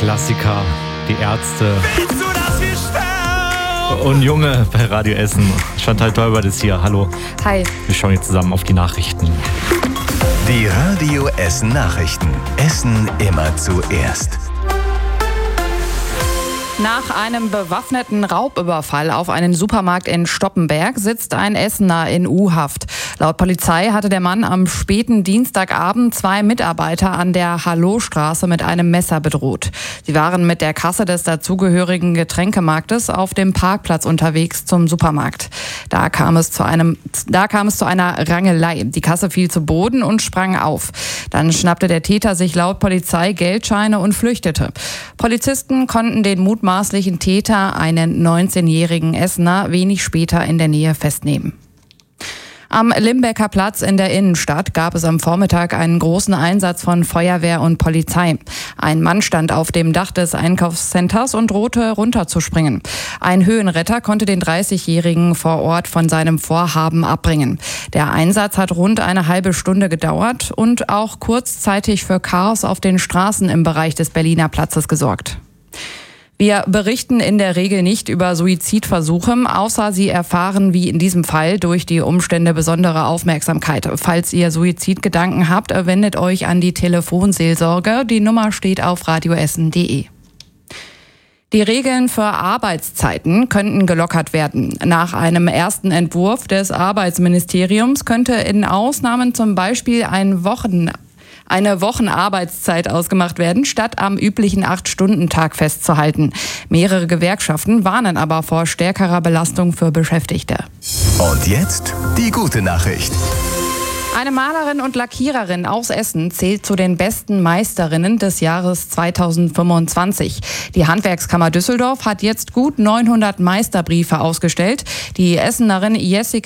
Klassiker, die Ärzte. Willst du, dass wir sterben? Und Junge bei Radio Essen. Chantal Tolbert ist hier. Hallo. Hi. Wir schauen jetzt zusammen auf die Nachrichten. Die Radio Essen Nachrichten. Essen immer zuerst. Nach einem bewaffneten Raubüberfall auf einen Supermarkt in Stoppenberg sitzt ein Essener in U-Haft. Laut Polizei hatte der Mann am späten Dienstagabend 2 Mitarbeiter an der Hallowstraße mit einem Messer bedroht. Sie waren mit der Kasse des dazugehörigen Getränkemarktes auf dem Parkplatz unterwegs zum Supermarkt. Da kam es zu einer Rangelei. Die Kasse fiel zu Boden und sprang auf. Dann schnappte der Täter sich laut Polizei Geldscheine und flüchtete. Polizisten konnten den mutmaßlichen Täter, einen 19-jährigen Essener, wenig später in der Nähe festnehmen. Am Limbecker Platz in der Innenstadt gab es am Vormittag einen großen Einsatz von Feuerwehr und Polizei. Ein Mann stand auf dem Dach des Einkaufscenters und drohte runterzuspringen. Ein Höhenretter konnte den 30-Jährigen vor Ort von seinem Vorhaben abbringen. Der Einsatz hat rund eine halbe Stunde gedauert und auch kurzzeitig für Chaos auf den Straßen im Bereich des Berliner Platzes gesorgt. Wir berichten in der Regel nicht über Suizidversuche, außer Sie erfahren, wie in diesem Fall, durch die Umstände besondere Aufmerksamkeit. Falls ihr Suizidgedanken habt, wendet euch an die Telefonseelsorge. Die Nummer steht auf radioessen.de. Die Regeln für Arbeitszeiten könnten gelockert werden. Nach einem ersten Entwurf des Arbeitsministeriums könnte in Ausnahmen zum Beispiel eine Wochenarbeitszeit ausgemacht werden, statt am üblichen 8-Stunden-Tag festzuhalten. Mehrere Gewerkschaften warnen aber vor stärkerer Belastung für Beschäftigte. Und jetzt die gute Nachricht. Eine Malerin und Lackiererin aus Essen zählt zu den besten Meisterinnen des Jahres 2025. Die Handwerkskammer Düsseldorf hat jetzt gut 900 Meisterbriefe ausgestellt. Die Essenerin Jessica